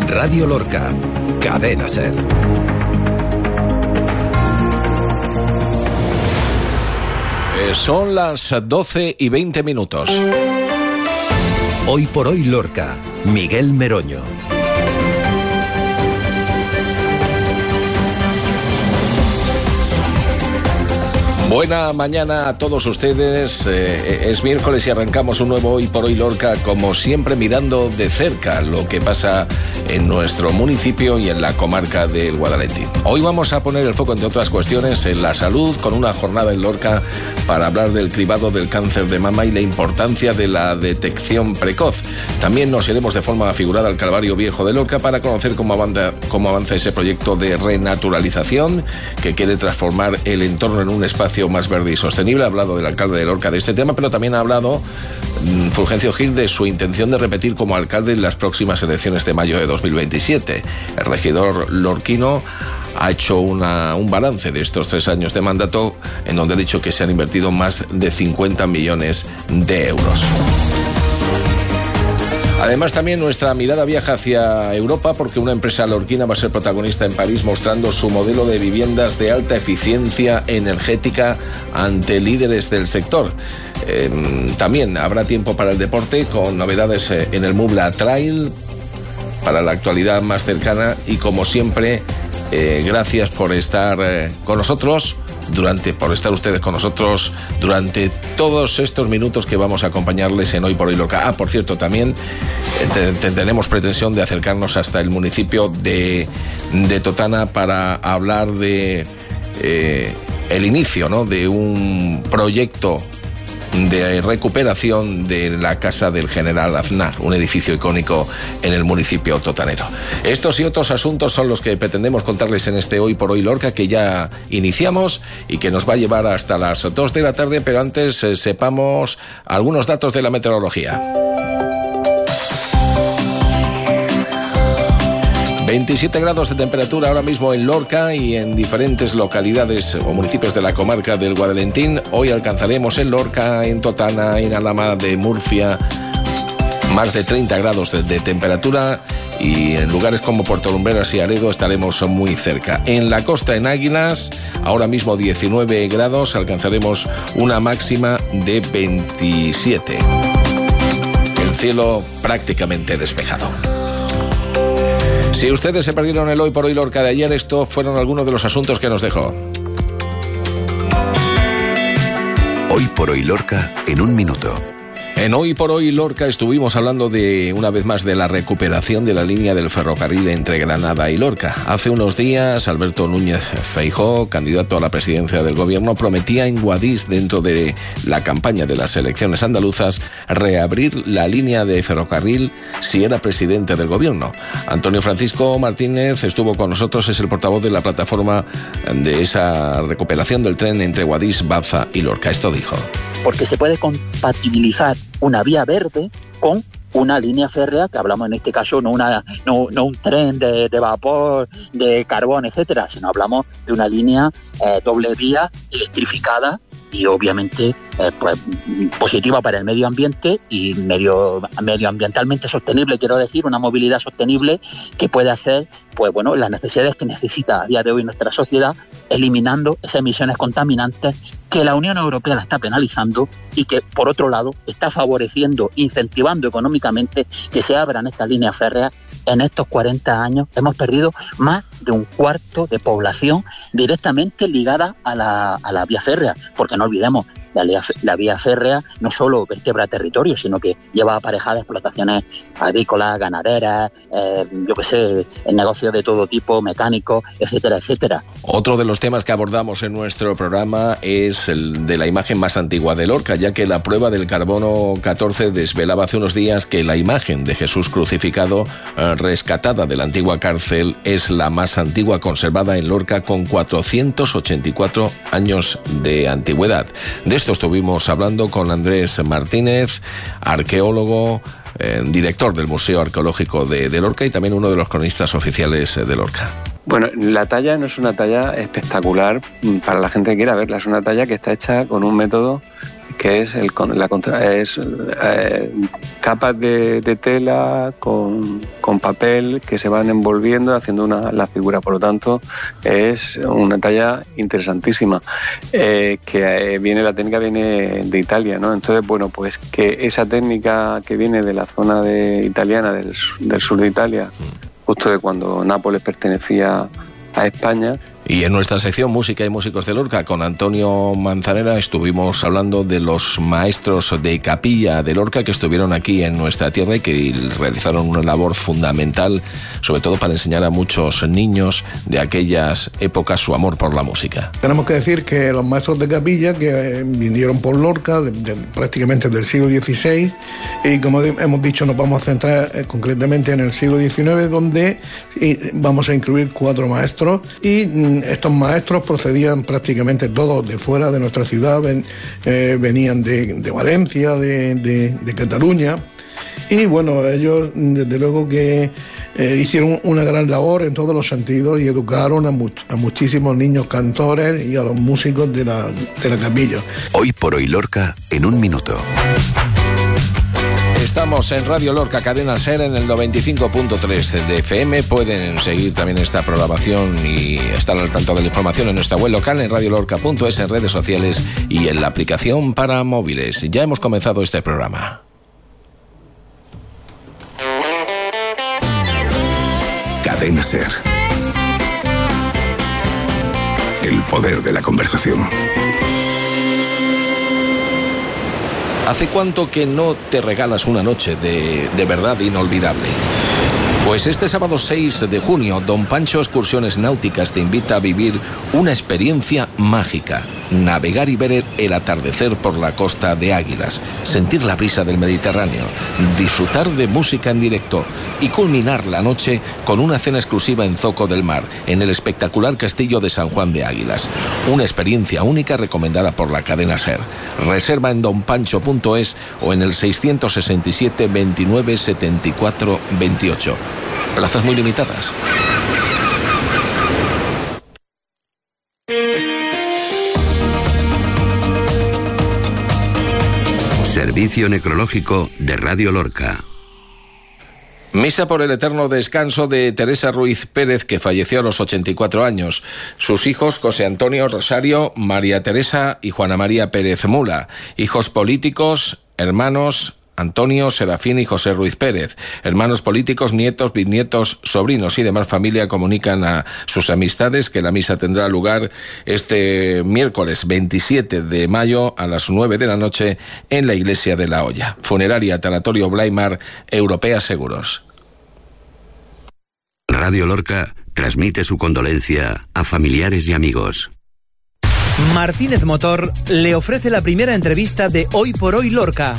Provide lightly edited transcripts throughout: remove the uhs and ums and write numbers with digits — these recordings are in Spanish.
Radio Lorca, Cadena SER. Son las 12:20. Hoy por hoy Lorca, Miguel Meroño. Buena mañana a todos ustedes. Es miércoles y arrancamos un nuevo Hoy por Hoy Lorca, como siempre mirando de cerca lo que pasa en nuestro municipio y en la comarca del Guadalentín. Hoy vamos a poner el foco, entre otras cuestiones, en la salud, con una jornada en Lorca para hablar del cribado del cáncer de mama y la importancia de la detección precoz. También nos iremos de forma figurada al Calvario Viejo de Lorca para conocer cómo avanza ese proyecto de renaturalización que quiere transformar el entorno en un espacio más verde y sostenible. Ha hablado el alcalde de Lorca de este tema, pero también ha hablado Fulgencio Gil de su intención de repetir como alcalde en las próximas elecciones de mayo de 2027. El regidor lorquino ha hecho un balance de estos 3 años de mandato, en donde ha dicho que se han invertido más de 50 millones de euros. Además, también nuestra mirada viaja hacia Europa, porque una empresa lorquina va a ser protagonista en París mostrando su modelo de viviendas de alta eficiencia energética ante líderes del sector. También habrá tiempo para el deporte, con novedades en el Mubla Trail para la actualidad más cercana, y como siempre, gracias por estar con nosotros. Por estar ustedes con nosotros durante todos estos minutos que vamos a acompañarles en Hoy por Hoy Lorca. Por cierto, también tenemos pretensión de acercarnos hasta el municipio de Totana para hablar de el inicio, ¿no?, de un proyecto de recuperación de la Casa del General Aznar, un edificio icónico en el municipio totanero. Estos y otros asuntos son los que pretendemos contarles en este Hoy por Hoy Lorca, que ya iniciamos y que nos va a llevar hasta las 2 de la tarde, pero antes sepamos algunos datos de la meteorología. 27 grados de temperatura ahora mismo en Lorca y en diferentes localidades o municipios de la comarca del Guadalentín. Hoy alcanzaremos en Lorca, en Totana, en Alhama de Murcia, más de 30 grados de temperatura, y en lugares como Puerto Lumbreras y Aredo estaremos muy cerca. En la costa, en Águilas, ahora mismo 19 grados, alcanzaremos una máxima de 27. El cielo prácticamente despejado. Si ustedes se perdieron el Hoy por Hoy Lorca de ayer, estos fueron algunos de los asuntos que nos dejó. Hoy por Hoy Lorca en un minuto. En Hoy por Hoy Lorca estuvimos hablando una vez más de la recuperación de la línea del ferrocarril entre Granada y Lorca. Hace unos días, Alberto Núñez Feijóo, candidato a la presidencia del gobierno, prometía en Guadix, dentro de la campaña de las elecciones andaluzas, reabrir la línea de ferrocarril si era presidente del gobierno. Antonio Francisco Martínez estuvo con nosotros, es el portavoz de la plataforma de esa recuperación del tren entre Guadix, Baza y Lorca. Esto dijo: porque se puede compatibilizar una vía verde con una línea férrea, que hablamos en este caso no un tren de vapor, de carbón, etcétera, sino hablamos de una línea doble vía electrificada y obviamente pues positiva para el medio ambiente y medioambientalmente sostenible, quiero decir, una movilidad sostenible que puede hacer pues bueno las necesidades que necesita a día de hoy nuestra sociedad, eliminando esas emisiones contaminantes que la Unión Europea la está penalizando y que, por otro lado, está favoreciendo, incentivando económicamente que se abran estas líneas férreas. En estos 40 años hemos perdido más de un cuarto de población directamente ligada a la vía férrea, porque no olvidemos, la vía férrea no solo vertebra territorio, sino que lleva aparejadas explotaciones agrícolas, ganaderas, en negocios de todo tipo, mecánicos, etcétera, etcétera. Otro de los temas que abordamos en nuestro programa es el de la imagen más antigua de Lorca, ya que la prueba del carbono 14 desvelaba hace unos días que la imagen de Jesús crucificado, rescatada de la antigua cárcel, es la más antigua conservada en Lorca, con 484 años de antigüedad. De esto estuvimos hablando con Andrés Martínez, arqueólogo, director del Museo Arqueológico de Lorca y también uno de los cronistas oficiales de Lorca. Bueno, la talla no es una talla espectacular para la gente que quiera verla, es una talla que está hecha con un método que es capas de tela con papel que se van envolviendo haciendo la figura. Por lo tanto, es una talla interesantísima. La técnica viene de Italia, ¿no? Entonces, bueno, pues que esa técnica que viene de la zona italiana, del sur de Italia, justo de cuando Nápoles pertenecía a España. Y en nuestra sección Música y Músicos de Lorca, con Antonio Manzanera, estuvimos hablando de los maestros de capilla de Lorca que estuvieron aquí en nuestra tierra y que realizaron una labor fundamental, sobre todo para enseñar a muchos niños de aquellas épocas su amor por la música. Tenemos que decir que los maestros de capilla que vinieron por Lorca prácticamente del siglo XVI, y como hemos dicho nos vamos a centrar concretamente en el siglo XIX, donde vamos a incluir 4 maestros, y estos maestros procedían prácticamente todos de fuera de nuestra ciudad, venían de Valencia, de Cataluña, y bueno, ellos desde luego que hicieron una gran labor en todos los sentidos y educaron a muchísimos niños cantores y a los músicos de la capilla. Hoy por hoy Lorca en un minuto. Estamos en Radio Lorca, Cadena SER, en el 95.3 de FM. Pueden seguir también esta programación y estar al tanto de la información en nuestra web local, en radiolorca.es, en redes sociales y en la aplicación para móviles. Ya hemos comenzado este programa. Cadena SER. El poder de la conversación. ¿Hace cuánto que no te regalas una noche de verdad inolvidable? Pues este sábado 6 de junio, Don Pancho Excursiones Náuticas te invita a vivir una experiencia mágica. Navegar y ver el atardecer por la costa de Águilas, sentir la brisa del Mediterráneo, disfrutar de música en directo y culminar la noche con una cena exclusiva en Zoco del Mar, en el espectacular castillo de San Juan de Águilas. Una experiencia única recomendada por la cadena SER. Reserva en donpancho.es o en el 667 29 74 28. Plazas muy limitadas. Servicio Necrológico de Radio Lorca. Misa por el eterno descanso de Teresa Ruiz Pérez, que falleció a los 84 años. Sus hijos, José Antonio Rosario, María Teresa y Juana María Pérez Mula. Hijos políticos, hermanos Antonio, Serafín y José Ruiz Pérez. Hermanos políticos, nietos, bisnietos, sobrinos y demás familia comunican a sus amistades que la misa tendrá lugar este miércoles 27 de mayo a las 9 de la noche en la iglesia de La Hoya. Funeraria Tanatorio Blaimar, Europea Seguros. Radio Lorca transmite su condolencia a familiares y amigos. Martínez Motor le ofrece la primera entrevista de Hoy por Hoy Lorca.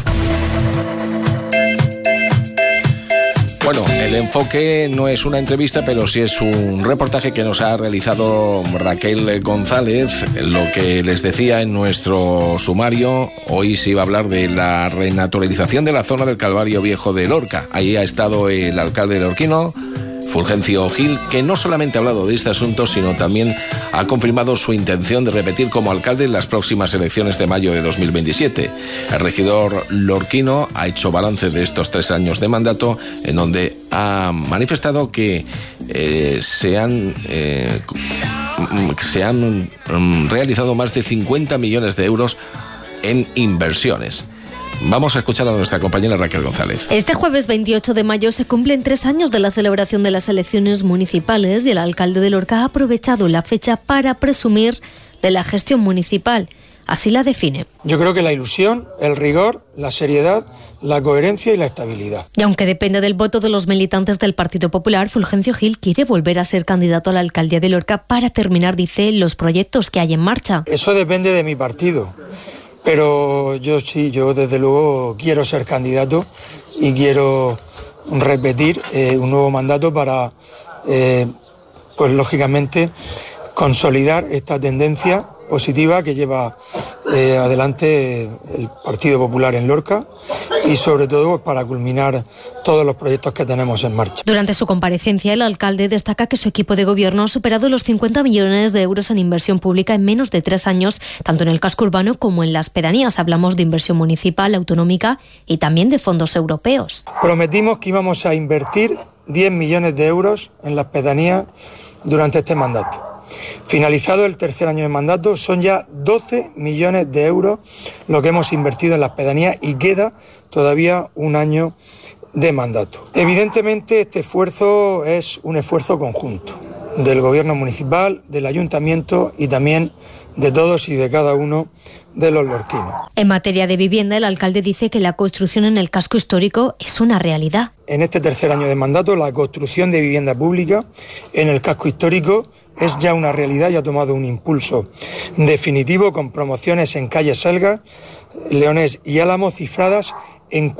Bueno, el enfoque no es una entrevista, pero sí es un reportaje que nos ha realizado Raquel González. Lo que les decía en nuestro sumario, hoy se iba a hablar de la renaturalización de la zona del Calvario Viejo de Lorca. Ahí ha estado el alcalde lorquino, Fulgencio Gil, que no solamente ha hablado de este asunto, sino también ha confirmado su intención de repetir como alcalde en las próximas elecciones de mayo de 2027. El regidor lorquino ha hecho balance de estos 3 años de mandato, en donde ha manifestado que se han realizado más de 50 millones de euros en inversiones. Vamos a escuchar a nuestra compañera Raquel González. Este jueves 28 de mayo se cumplen 3 años de la celebración de las elecciones municipales y el alcalde de Lorca ha aprovechado la fecha para presumir de la gestión municipal. Así la define. Yo creo que la ilusión, el rigor, la seriedad, la coherencia y la estabilidad. Y aunque depende del voto de los militantes del Partido Popular, Fulgencio Gil quiere volver a ser candidato a la alcaldía de Lorca para terminar, dice, los proyectos que hay en marcha. Eso depende de mi partido. Pero yo desde luego quiero ser candidato y quiero repetir un nuevo mandato para, pues lógicamente, consolidar esta tendencia positiva que lleva adelante el Partido Popular en Lorca y sobre todo pues, para culminar todos los proyectos que tenemos en marcha. Durante su comparecencia, el alcalde destaca que su equipo de gobierno ha superado los 50 millones de euros en inversión pública en menos de 3 años, tanto en el casco urbano como en las pedanías. Hablamos de inversión municipal, autonómica y también de fondos europeos. Prometimos que íbamos a invertir 10 millones de euros en las pedanías durante este mandato. Finalizado el tercer año de mandato, son ya 12 millones de euros lo que hemos invertido en las pedanías y queda todavía un año de mandato. Evidentemente, este esfuerzo es un esfuerzo conjunto del gobierno municipal, del ayuntamiento y también de todos y de cada uno de los lorquinos. En materia de vivienda, el alcalde dice que la construcción en el casco histórico es una realidad. En este tercer año de mandato, la construcción de vivienda pública en el casco histórico es ya una realidad y ha tomado un impulso definitivo con promociones en calle Selga, Leonés y Álamo cifradas en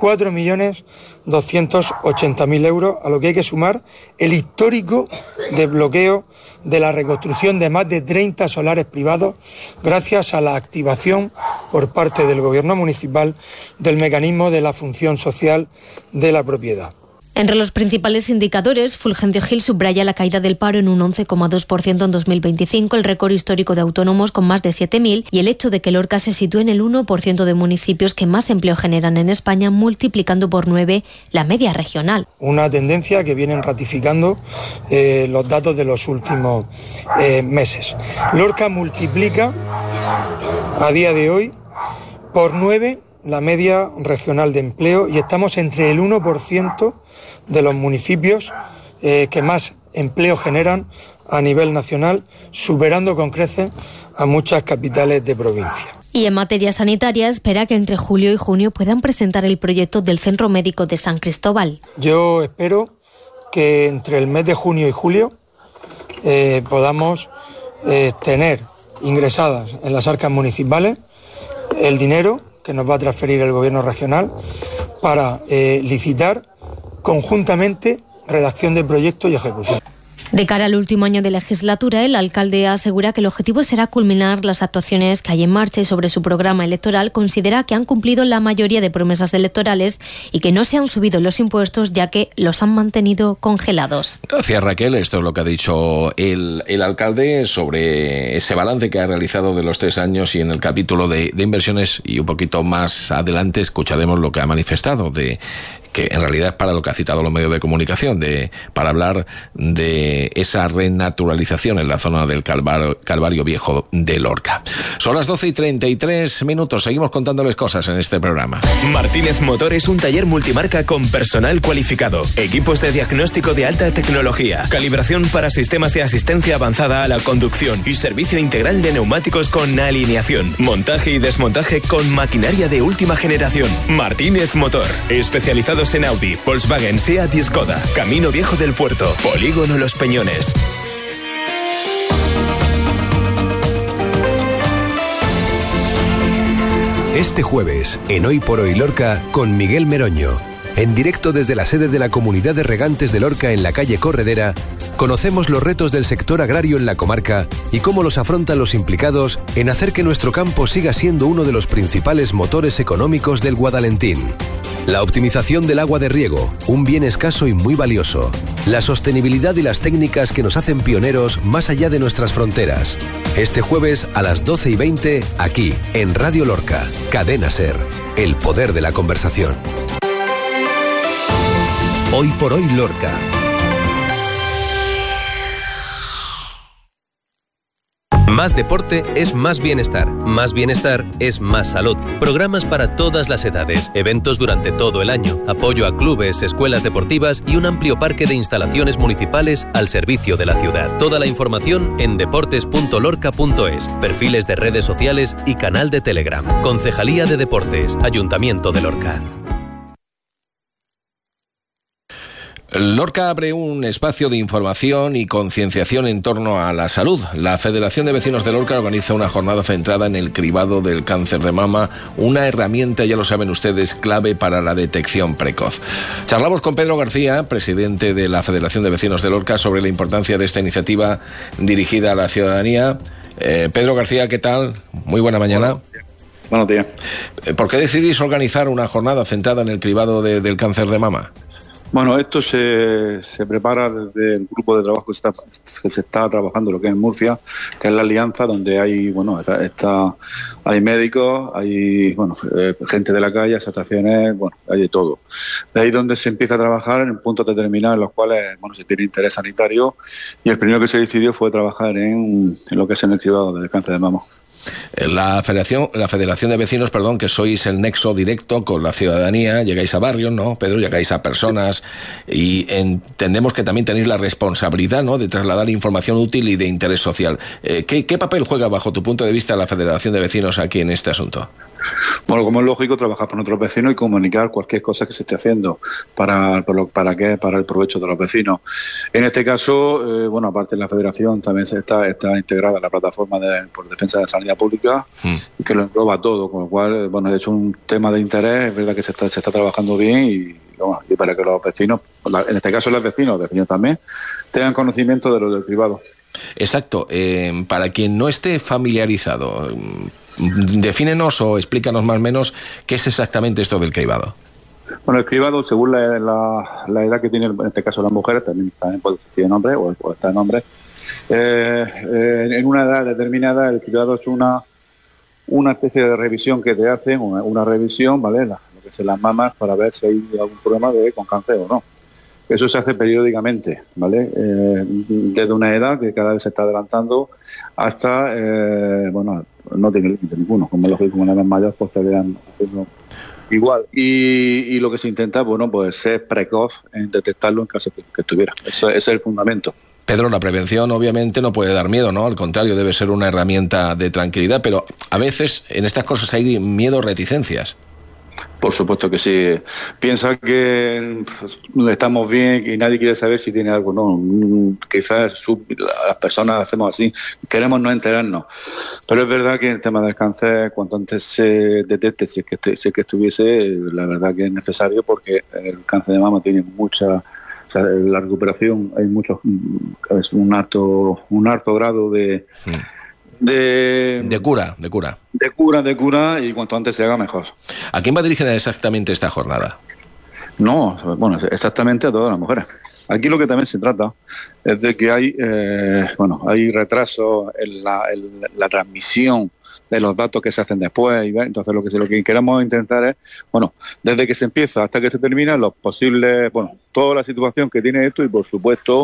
4.280.000 euros, a lo que hay que sumar el histórico desbloqueo de la reconstrucción de más de 30 solares privados gracias a la activación por parte del gobierno municipal del mecanismo de la función social de la propiedad. Entre los principales indicadores, Fulgencio Gil subraya la caída del paro en un 11,2% en 2025, el récord histórico de autónomos con más de 7.000 y el hecho de que Lorca se sitúe en el 1% de municipios que más empleo generan en España, multiplicando por 9 la media regional. Una tendencia que vienen ratificando los datos de los últimos meses. Lorca multiplica a día de hoy por 9 la media regional de empleo y estamos entre el 1% de los municipios que más empleo generan a nivel nacional, superando con creces a muchas capitales de provincia. Y en materia sanitaria, espera que entre julio y junio puedan presentar el proyecto del Centro Médico de San Cristóbal. Yo espero que entre el mes de junio y julio podamos tener ingresadas en las arcas municipales el dinero que nos va a transferir el gobierno regional para licitar conjuntamente redacción de proyecto y ejecución. De cara al último año de legislatura, el alcalde asegura que el objetivo será culminar las actuaciones que hay en marcha y sobre su programa electoral considera que han cumplido la mayoría de promesas electorales y que no se han subido los impuestos ya que los han mantenido congelados. Gracias, Raquel. Esto es lo que ha dicho el alcalde sobre ese balance que ha realizado de los 3 años y en el capítulo de inversiones, y un poquito más adelante escucharemos lo que ha manifestado que en realidad es para lo que ha citado los medios de comunicación, para hablar de esa renaturalización en la zona del Calvario Viejo de Lorca. Son las 12:33, seguimos contándoles cosas en este programa. Martínez Motor es un taller multimarca con personal cualificado, equipos de diagnóstico de alta tecnología, calibración para sistemas de asistencia avanzada a la conducción y servicio integral de neumáticos con alineación, montaje y desmontaje con maquinaria de última generación. Martínez Motor, especializado en Audi, Volkswagen, Seat y Skoda. Camino Viejo del Puerto, Polígono Los Peñones. Este jueves, en Hoy por Hoy Lorca, con Miguel Meroño. En directo desde la sede de la Comunidad de Regantes de Lorca en la calle Corredera, conocemos los retos del sector agrario en la comarca y cómo los afrontan los implicados en hacer que nuestro campo siga siendo uno de los principales motores económicos del Guadalentín. La optimización del agua de riego, un bien escaso y muy valioso. La sostenibilidad y las técnicas que nos hacen pioneros más allá de nuestras fronteras. Este jueves a las 12:20, aquí, en Radio Lorca, Cadena SER. El poder de la conversación. Hoy por Hoy Lorca. Más deporte es más bienestar es más salud. Programas para todas las edades, eventos durante todo el año, apoyo a clubes, escuelas deportivas y un amplio parque de instalaciones municipales al servicio de la ciudad. Toda la información en deportes.lorca.es, perfiles de redes sociales y canal de Telegram. Concejalía de Deportes, Ayuntamiento de Lorca. Lorca abre un espacio de información y concienciación en torno a la salud. La Federación de Vecinos de Lorca organiza una jornada centrada en el cribado del cáncer de mama, una herramienta, ya lo saben ustedes, clave para la detección precoz. Charlamos con Pedro García, presidente de la Federación de Vecinos de Lorca, sobre la importancia de esta iniciativa dirigida a la ciudadanía. Pedro García, ¿qué tal? Muy buena mañana. Buenos días. ¿Por qué decidís organizar una jornada centrada en el cribado del cáncer de mama? Bueno, esto se prepara desde el grupo de trabajo que se está trabajando, lo que es en Murcia, que es la alianza, donde hay, bueno, hay médicos, hay, bueno, gente de la calle, asociaciones, bueno, hay de todo. De ahí donde se empieza a trabajar en puntos determinados en los cuales, bueno, se tiene interés sanitario, y el primero que se decidió fue trabajar en lo que es en el cribado del cáncer de mama. La Federación de Vecinos, que sois el nexo directo con la ciudadanía, llegáis a barrios, ¿no, Pedro? Llegáis a personas y entendemos que también tenéis la responsabilidad, ¿no?, de trasladar información útil y de interés social. ¿Qué papel juega, bajo tu punto de vista, la Federación de Vecinos aquí en este asunto? Bueno, como es lógico, trabajar con otros vecinos y comunicar cualquier cosa que se esté haciendo para el provecho de los vecinos. En este caso, bueno, aparte de la Federación, también está integrada la plataforma por defensa de la sanidad pública, y que lo engloba todo, con lo cual, bueno, es un tema de interés, es verdad que se está trabajando bien y para que los vecinos, en este caso los vecinos también, tengan conocimiento de lo del privado. Exacto. Para quien no esté familiarizado, defínenos o explícanos más o menos qué es exactamente esto del cribado. Bueno, el cribado, según la edad que tiene, en este caso las mujeres, también puede ser nombre o está en nombre. En una edad determinada, el cribado es una especie de revisión que te hacen, una revisión, ¿vale? Lo que es las mamas, para ver si hay algún problema con cáncer o no. Eso se hace periódicamente, ¿vale? Desde una edad que cada vez se está adelantando hasta, bueno, no tiene límite ninguno. Como es lógico, como una vez mayor, pues te vean haciendo igual. Y lo que se intenta, bueno, pues ser precoz en detectarlo en caso que tuviera. Ese es el fundamento. Pedro, la prevención obviamente no puede dar miedo, ¿no? Al contrario, debe ser una herramienta de tranquilidad, pero a veces en estas cosas hay miedo, reticencias. Por supuesto que sí. Piensa que estamos bien y nadie quiere saber si tiene algo. No, quizás las personas hacemos así, queremos no enterarnos. Pero es verdad que el tema del cáncer, cuanto antes se detecte, si es que estuviese, la verdad que es necesario, porque el cáncer de mama tiene mucha... O sea, la recuperación, hay es un alto grado de cura. De cura, y cuanto antes se haga, mejor. ¿A quién va dirigida exactamente esta jornada? No, bueno, exactamente a todas las mujeres. Aquí lo que también se trata es de que hay retraso en la transmisión de los datos que se hacen después. Entonces lo que queremos intentar es, bueno, desde que se empieza hasta que se termina, los posibles, bueno, toda la situación que tiene esto y, por supuesto,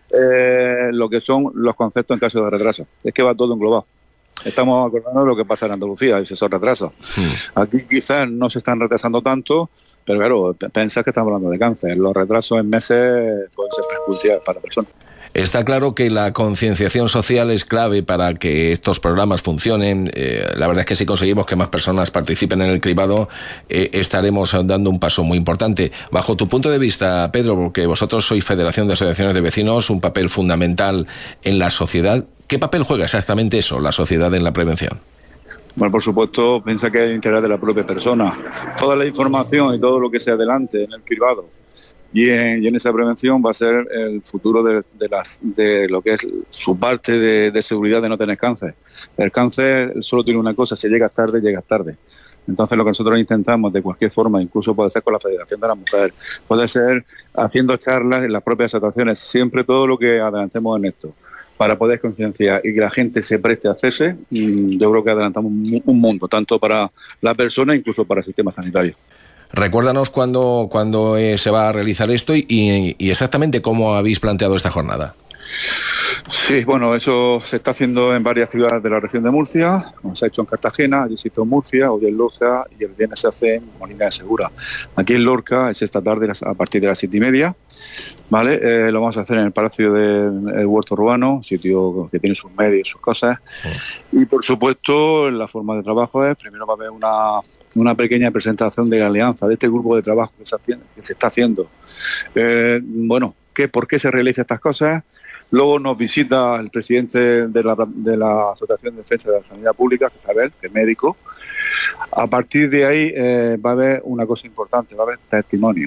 lo que son los conceptos en caso de retraso. Es que va todo englobado. Estamos acordando de lo que pasa en Andalucía, esos retrasos. Aquí quizás no se están retrasando tanto, pero claro, pensás que estamos hablando de cáncer. Los retrasos en meses pueden ser perjudiciales para personas. Está claro que la concienciación social es clave para que estos programas funcionen. La verdad es que si conseguimos que más personas participen en el cribado, estaremos dando un paso muy importante. Bajo tu punto de vista, Pedro, porque vosotros sois Federación de Asociaciones de Vecinos, un papel fundamental en la sociedad, ¿qué papel juega exactamente eso, la sociedad, en la prevención? Bueno, por supuesto, piensa que hay interés de la propia persona. Toda la información y todo lo que se adelante en el cribado y en esa prevención va a ser el futuro de lo que es su parte de seguridad de no tener cáncer. El cáncer solo tiene una cosa: si llegas tarde, llegas tarde. Entonces lo que nosotros intentamos de cualquier forma, incluso puede ser con la Federación de la Mujer, puede ser haciendo charlas en las propias asociaciones, siempre todo lo que adelantemos en esto, para poder concienciar y que la gente se preste a hacerse, yo creo que adelantamos un mundo, tanto para la persona, incluso para el sistema sanitario. Recuérdanos cuándo se va a realizar esto y exactamente cómo habéis planteado esta jornada. Sí, bueno, eso se está haciendo en varias ciudades de la región de Murcia, como se ha hecho en Cartagena, allí se hizo en Murcia, hoy en Lorca y el viernes se hace en Molina de Segura. Aquí en Lorca es esta tarde a partir de las 7:30, ¿vale? Lo vamos a hacer en el Palacio del Huerto Urbano, sitio que tiene sus medios y sus cosas. Y por supuesto, la forma de trabajo es, primero va a haber una pequeña presentación de la alianza, de este grupo de trabajo que se está haciendo. Bueno, ¿por qué se realizan estas cosas? Luego nos visita el presidente de la Asociación de Defensa de la Sanidad Pública, que es Abel, que es médico. A partir de ahí va a haber una cosa importante, va a haber testimonios.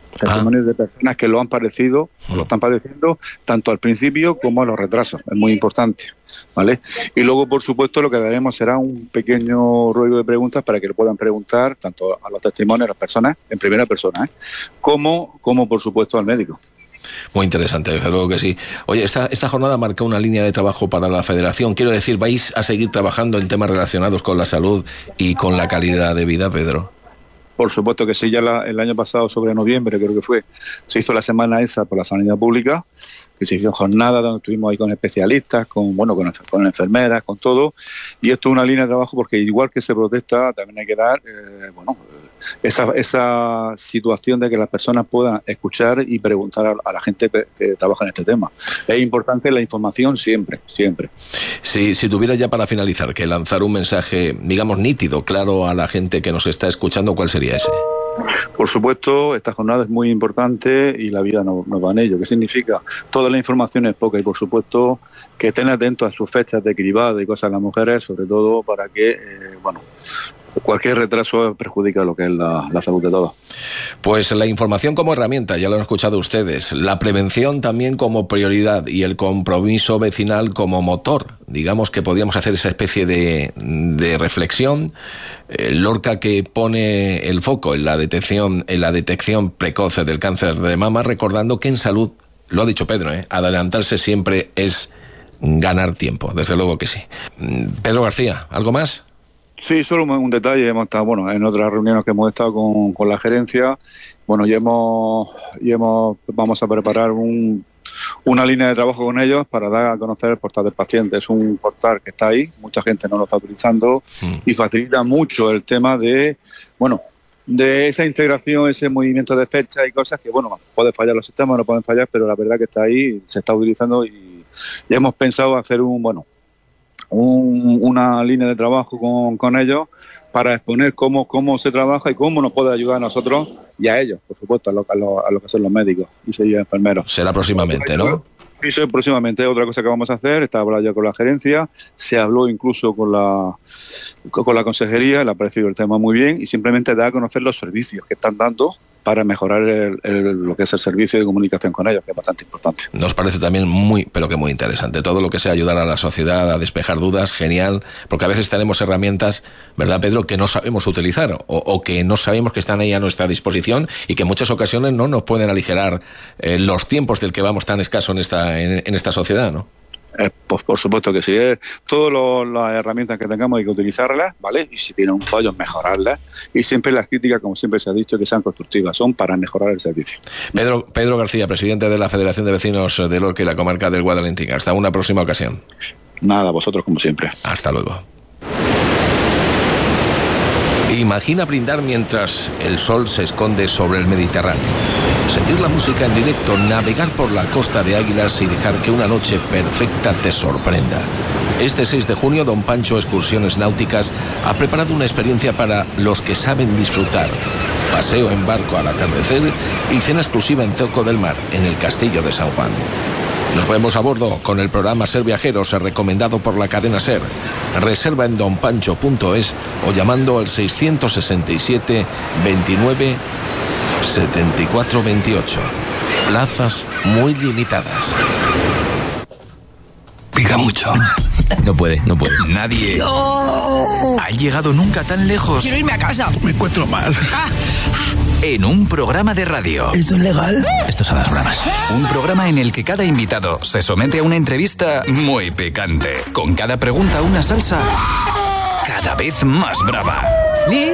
Testimonios de personas que lo han padecido, o lo están padeciendo, tanto al principio como a los retrasos. Es muy importante, ¿vale? Y luego, por supuesto, lo que daremos será un pequeño ruego de preguntas para que le puedan preguntar tanto a los testimonios, a las personas, en primera persona, como por supuesto, al médico. Muy interesante, desde luego que sí. Oye, esta jornada marca una línea de trabajo para la Federación. Quiero decir, ¿vais a seguir trabajando en temas relacionados con la salud y con la calidad de vida, Pedro? Por supuesto que sí, ya el año pasado, sobre noviembre, creo que fue, se hizo la semana esa por la sanidad pública, que se hizo jornada donde estuvimos ahí con especialistas, con enfermeras, con todo, y esto es una línea de trabajo porque igual que se protesta, también hay que dar esa situación de que las personas puedan escuchar y preguntar a la gente que trabaja en este tema. Es importante la información siempre. Si tuviera ya para finalizar que lanzar un mensaje, digamos, nítido, claro a la gente que nos está escuchando, ¿cuál sería ese? Por supuesto, esta jornada es muy importante y la vida no va en ello. ¿Qué significa? Toda la información es poca y, por supuesto, que estén atentos a sus fechas de cribado y cosas a las mujeres, sobre todo para que, cualquier retraso perjudica lo que es la salud de todos. Pues la información como herramienta, ya lo han escuchado ustedes, la prevención también como prioridad y el compromiso vecinal como motor. Digamos que podríamos hacer esa especie de reflexión. Lorca, que pone el foco en la detección precoz del cáncer de mama, recordando que en salud, lo ha dicho Pedro, adelantarse siempre es ganar tiempo, desde luego que sí. Pedro García, ¿algo más? Sí, solo un detalle. Hemos estado, en otras reuniones que hemos estado con la gerencia, vamos a preparar una línea de trabajo con ellos para dar a conocer el portal del paciente. Es un portal que está ahí, mucha gente no lo está utilizando y facilita mucho el tema de esa integración, ese movimiento de fecha y cosas que, puede fallar los sistemas, no pueden fallar, pero la verdad que está ahí, se está utilizando y ya hemos pensado hacer una línea de trabajo con ellos para exponer cómo se trabaja y cómo nos puede ayudar a nosotros y a ellos, por supuesto, a lo que son los médicos y enfermeros. Será próximamente, ¿no? Sí, próximamente. Otra cosa que vamos a hacer, está hablando ya con la gerencia, se habló incluso con la consejería, le ha parecido el tema muy bien y simplemente da a conocer los servicios que están dando para mejorar lo que es el servicio de comunicación con ellos, que es bastante importante. Nos parece también muy interesante. Todo lo que sea ayudar a la sociedad a despejar dudas, genial, porque a veces tenemos herramientas, ¿verdad, Pedro?, que no sabemos utilizar o que no sabemos que están ahí a nuestra disposición y que en muchas ocasiones no nos pueden aligerar los tiempos del que vamos tan escaso en esta sociedad, ¿no? Pues por supuesto que sí. Todas las herramientas que tengamos hay que utilizarlas, ¿vale? Y si tienen un fallo, mejorarlas. Y siempre las críticas, como siempre se ha dicho, que sean constructivas, son para mejorar el servicio. Pedro García, presidente de la Federación de Vecinos de Lorca y la comarca del Guadalentín. Hasta una próxima ocasión. Nada, vosotros como siempre. Hasta luego. Imagina brindar mientras el sol se esconde sobre el Mediterráneo. Sentir la música en directo, navegar por la costa de Águilas y dejar que una noche perfecta te sorprenda. Este 6 de junio, Don Pancho Excursiones Náuticas ha preparado una experiencia para los que saben disfrutar. Paseo en barco al atardecer y cena exclusiva en Zoco del Mar, en el Castillo de San Juan. Nos vemos a bordo con el programa Ser Viajeros, recomendado por la cadena Ser. Reserva en donpancho.es o llamando al 667 29 74 28. Plazas muy limitadas. Pica mucho. No puede. Nadie ha llegado nunca tan lejos. Quiero irme a casa. Me encuentro mal. En un programa de radio. ¿Esto es legal? Estos son las bromas. Un programa en el que cada invitado se somete a una entrevista muy picante. Con cada pregunta una salsa cada vez más brava.